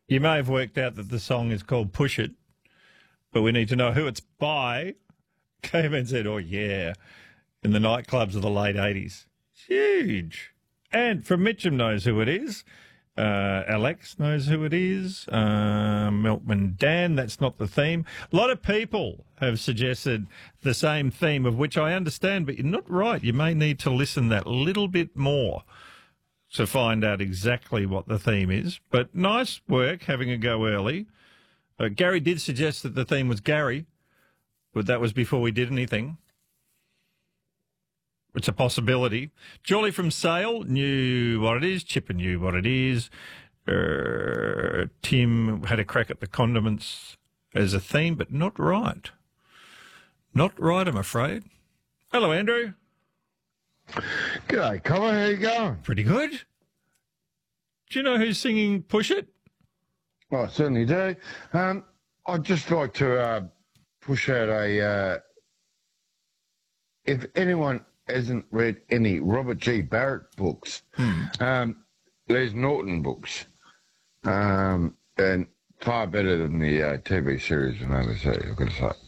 You may have worked out that the song is called Push It, but we need to know who it's by. Came and said, oh, yeah, in the nightclubs of the late 80s. Huge. And from Mitcham knows who it is. Alex knows who it is. Milkman Dan, that's not the theme. A lot of people have suggested the same theme, of which I understand, but you're not right. You may need to listen that little bit more to find out exactly what the theme is. But nice work having a go early. Gary did suggest that the theme was Gary, but that was before we did anything. It's a possibility. Julie from Sale knew what it is. Chipper knew what it is. Tim had a crack at the condiments as a theme, but not right. Not right, I'm afraid. Hello, Andrew. G'day, Colin. How you going? Pretty good. Do you know who's singing Push It? Oh, I certainly do. I'd just like to push out if anyone hasn't read any Robert G. Barrett books, Les Norton books, and far better than the TV series and overseas, I've got to say.